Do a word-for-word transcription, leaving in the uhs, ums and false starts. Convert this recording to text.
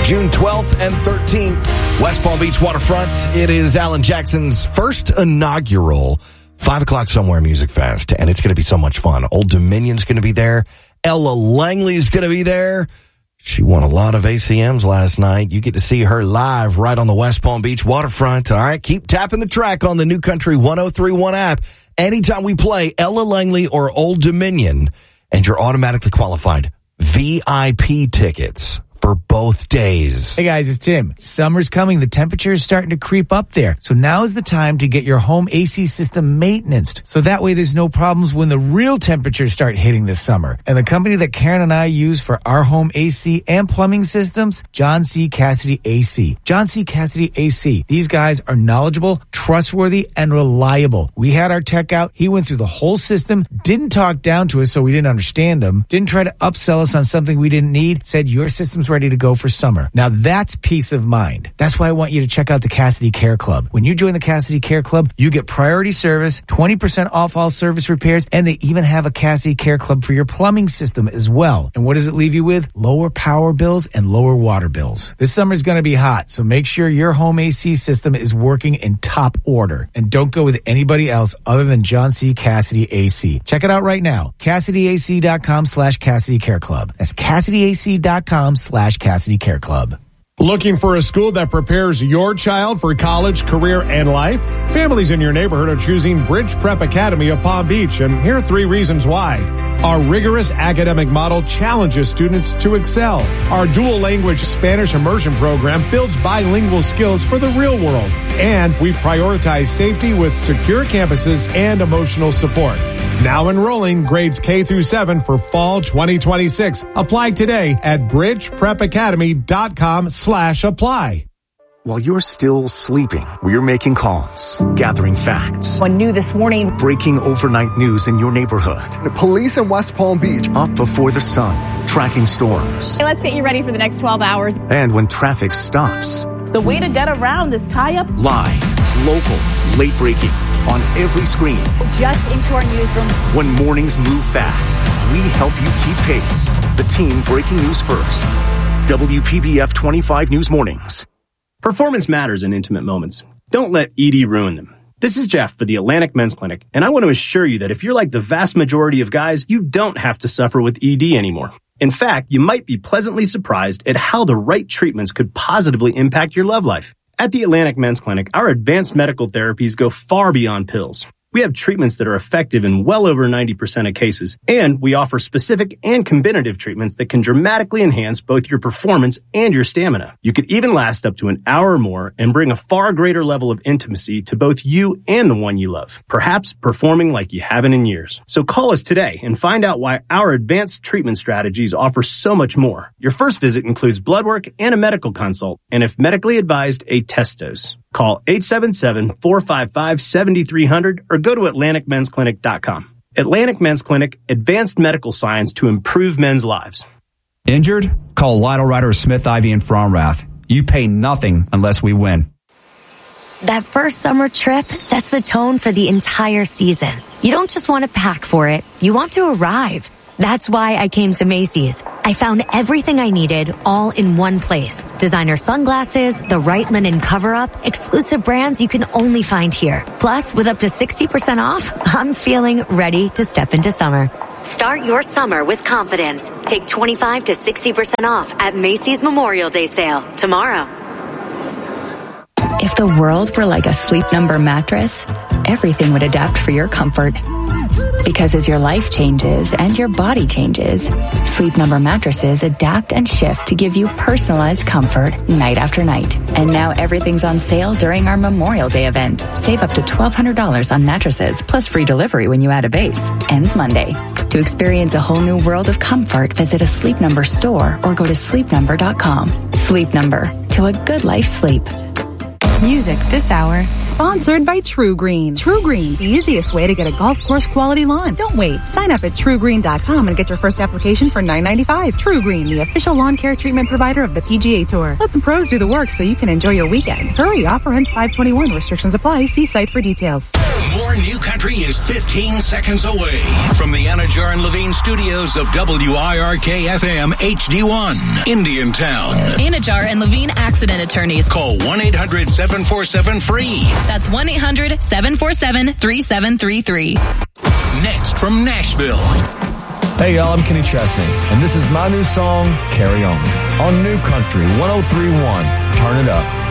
June twelfth and thirteenth, West Palm Beach waterfront. It is Alan Jackson's first inaugural five o'clock somewhere music fest, and it's going to be so much fun. Old Dominion's going to be there. Ella Langley's going to be there. She won a lot of A C Ms last night. You get to see her live right on the West Palm Beach waterfront. All right, keep tapping the track on the New Country one oh three point one app. Anytime we play Ella Langley or Old Dominion, and you're automatically qualified. V I P tickets for both days. Hey guys, it's Tim. Summer's coming. The temperature is starting to creep up there. So now is the time to get your home A C system maintenanced. So that way there's no problems when the real temperatures start hitting this summer. And the company that Karen and I use for our home A C and plumbing systems, John C. Cassidy A C. John C. Cassidy A C. These guys are knowledgeable, trustworthy, and reliable. We had our tech out. He went through the whole system, didn't talk down to us so we didn't understand him, didn't try to upsell us on something we didn't need, said your system's ready to go for summer. Now that's peace of mind. That's why I want you to check out the Cassidy Care Club. When you join the Cassidy Care Club, you get priority service, twenty percent off all service repairs, and they even have a Cassidy Care Club for your plumbing system as well. And what does it leave you with? Lower power bills and lower water bills. This summer is going to be hot, so make sure your home A C system is working in top order. And don't go with anybody else other than John C. Cassidy A C. Check it out right now. CassidyAC.com slash Cassidy Care Club. That's CassidyAC.com slash Cassidy Care Club. Looking for a school that prepares your child for college, career, and life? Families in your neighborhood are choosing Bridge Prep Academy of Palm Beach, and here are three reasons why. Our rigorous academic model challenges students to excel. Our dual language Spanish immersion program builds bilingual skills for the real world. And we prioritize safety with secure campuses and emotional support. Now enrolling grades K through seven for fall twenty twenty-six. Apply today at bridge prep academy dot com slash apply. While you're still sleeping, we're making calls, gathering facts. One new this morning. Breaking overnight news in your neighborhood. The police in West Palm Beach. Up before the sun, tracking storms. Hey, let's get you ready for the next twelve hours. And when traffic stops. The way to get around this tie-up. Live, local, late breaking, on every screen. Just into our newsroom. When mornings move fast, we help you keep pace. The team breaking news first. W P B F twenty-five News Mornings. Performance matters in intimate moments. Don't let E D ruin them. This is Jeff for the Atlantic Men's Clinic, and I want to assure you that if you're like the vast majority of guys, you don't have to suffer with E D anymore. In fact, you might be pleasantly surprised at how the right treatments could positively impact your love life. At the Atlantic Men's Clinic, our advanced medical therapies go far beyond pills. We have treatments that are effective in well over ninety percent of cases, and we offer specific and combinative treatments that can dramatically enhance both your performance and your stamina. You could even last up to an hour or more and bring a far greater level of intimacy to both you and the one you love, perhaps performing like you haven't in years. So call us today and find out why our advanced treatment strategies offer so much more. Your first visit includes blood work and a medical consult, and if medically advised, a test dose. Call eight seven seven, four five five, seven three zero zero or go to atlantic men's clinic dot com. Atlantic Men's Clinic, advanced medical science to improve men's lives. Injured? Call Lytle Ryder Smith, Ivy, and Fromrath. You pay nothing unless we win. That first summer trip sets the tone for the entire season. You don't just want to pack for it, you want to arrive. That's why I came to Macy's. I found everything I needed all in one place. Designer sunglasses, the right linen cover-up, exclusive brands you can only find here. Plus, with up to sixty percent off, I'm feeling ready to step into summer. Start your summer with confidence. Take twenty-five to sixty percent off at Macy's Memorial Day sale tomorrow. If the world were like a Sleep Number mattress, everything would adapt for your comfort. Because as your life changes and your body changes, Sleep Number mattresses adapt and shift to give you personalized comfort night after night. And now everything's on sale during our Memorial Day event. Save up to twelve hundred dollars on mattresses, plus free delivery when you add a base. Ends Monday. To experience a whole new world of comfort, visit a Sleep Number store or go to sleep number dot com. Sleep Number. To a good life sleep. Music this hour, sponsored by True Green. True Green, the easiest way to get a golf course quality lawn. Don't wait. Sign up at true green dot com and get your first application for nine ninety-five. True Green, the official lawn care treatment provider of the P G A Tour. Let the pros do the work so you can enjoy your weekend. Hurry, offer ends five twenty-one. Restrictions apply. See site for details. More New Country is fifteen seconds away from the Anajar and Levine studios of W I R K F M H D one, Indiantown. Anajar and Levine accident attorneys. Call one eight hundred seven four seven free. That's one eight hundred seven four seven three seven three three. Next from Nashville. Hey y'all, I'm Kenny Chesney, and this is my new song, Carry On, on New Country one oh three point one. Turn it up.